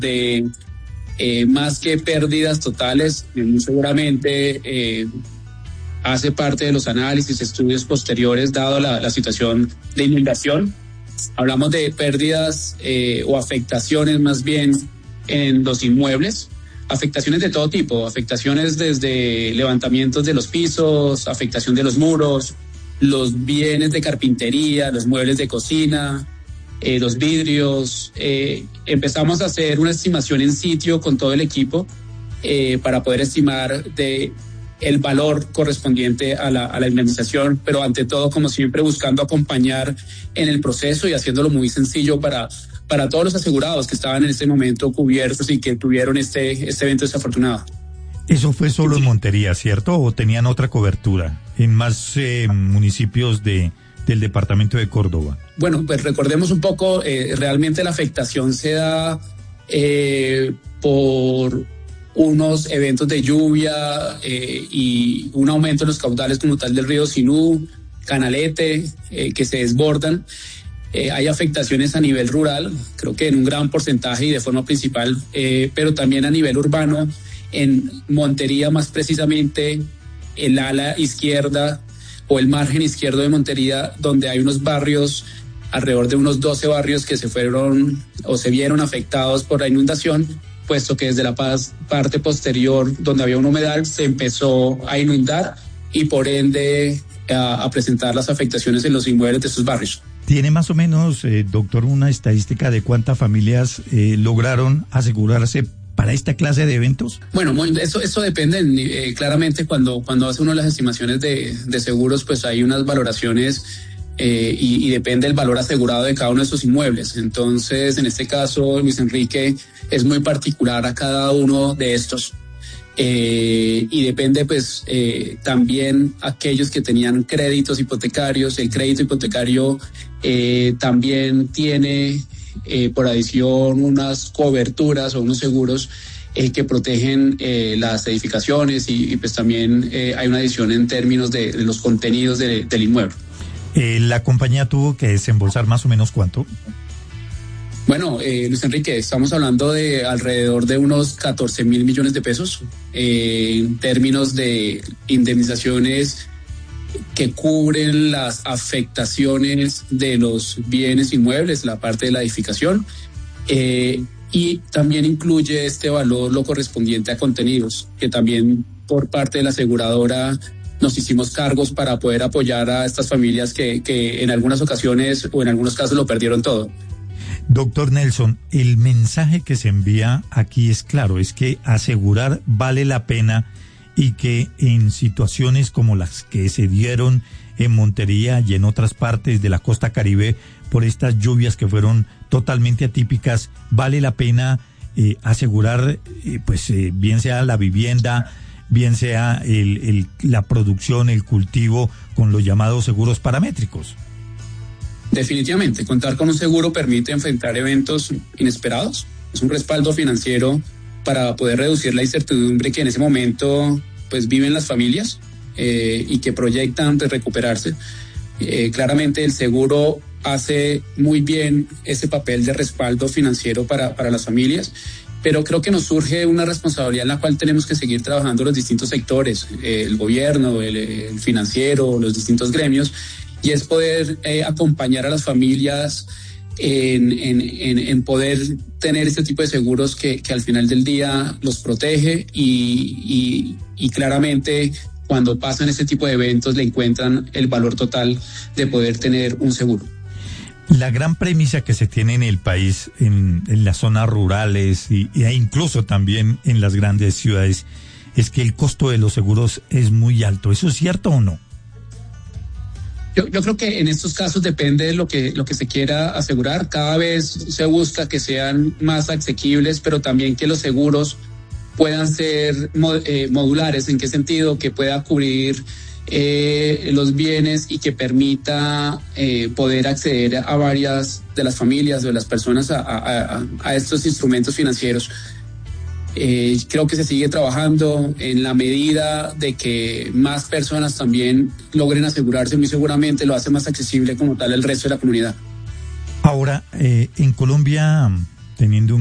de más que pérdidas totales, muy seguramente hace parte de los análisis, estudios posteriores, dado la situación de inundación. Hablamos de pérdidas o afectaciones más bien en los inmuebles, afectaciones de todo tipo, afectaciones desde levantamientos de los pisos, afectación de los muros, los bienes de carpintería, los muebles de cocina, los vidrios. Empezamos a hacer una estimación en sitio con todo el equipo para poder estimar el valor correspondiente a la indemnización, pero ante todo, como siempre, buscando acompañar en el proceso y haciéndolo muy sencillo para todos los asegurados que estaban en este momento cubiertos y que tuvieron este evento desafortunado. Eso fue solo en Montería, ¿cierto? ¿O tenían otra cobertura en más municipios del departamento de Córdoba? Bueno, pues recordemos un poco, realmente la afectación se da por unos eventos de lluvia y un aumento en los caudales como tal del río Sinú, Canalete, que se desbordan. Hay afectaciones a nivel rural, creo que en un gran porcentaje y de forma principal, pero también a nivel urbano, en Montería más precisamente, el ala izquierda o el margen izquierdo de Montería, donde hay unos barrios, alrededor de unos 12 barrios que se fueron o se vieron afectados por la inundación, puesto que desde la parte posterior, donde había un humedal, se empezó a inundar y por ende a presentar las afectaciones en los inmuebles de estos barrios. ¿Tiene más o menos, doctor, una estadística de cuántas familias lograron asegurarse para esta clase de eventos? Bueno, eso depende. Claramente cuando hace uno las estimaciones de seguros, pues hay unas valoraciones y depende del valor asegurado de cada uno de esos inmuebles. Entonces, en este caso, Luis Enrique, es muy particular a cada uno de estos. Y depende pues también aquellos que tenían créditos hipotecarios. El crédito hipotecario también tiene por adición unas coberturas o unos seguros que protegen las edificaciones y pues también hay una adición en términos de los contenidos del inmueble. ¿La compañía tuvo que desembolsar más o menos cuánto? Bueno, Luis Enrique, estamos hablando de alrededor de unos 14.000 millones de pesos en términos de indemnizaciones que cubren las afectaciones de los bienes inmuebles, la parte de la edificación, y también incluye este valor lo correspondiente a contenidos, que también por parte de la aseguradora nos hicimos cargos para poder apoyar a estas familias que en algunas ocasiones o en algunos casos lo perdieron todo. Doctor Nelson, el mensaje que se envía aquí es claro, es que asegurar vale la pena y que en situaciones como las que se dieron en Montería y en otras partes de la costa Caribe por estas lluvias que fueron totalmente atípicas, vale la pena asegurar bien sea la vivienda, bien sea la producción, el cultivo con los llamados seguros paramétricos. Definitivamente, contar con un seguro permite enfrentar eventos inesperados. Es un respaldo financiero para poder reducir la incertidumbre que en ese momento pues viven las familias y que proyectan de recuperarse. Claramente el seguro hace muy bien ese papel de respaldo financiero para las familias, pero creo que nos surge una responsabilidad en la cual tenemos que seguir trabajando los distintos sectores, el gobierno, el financiero, los distintos gremios, y es poder acompañar a las familias en poder tener este tipo de seguros que al final del día los protege y claramente cuando pasan este tipo de eventos le encuentran el valor total de poder tener un seguro. La gran premisa que se tiene en el país, en las zonas rurales e incluso también en las grandes ciudades, es que el costo de los seguros es muy alto. ¿Eso es cierto o no? Yo creo que en estos casos depende de lo que se quiera asegurar. Cada vez se busca que sean más asequibles, pero también que los seguros puedan ser modulares. ¿En qué sentido? Que pueda cubrir los bienes y que permita poder acceder a varias de las familias o de las personas a estos instrumentos financieros. Creo que se sigue trabajando en la medida de que más personas también logren asegurarse, muy seguramente lo hace más accesible como tal el resto de la comunidad. Ahora, en Colombia, teniendo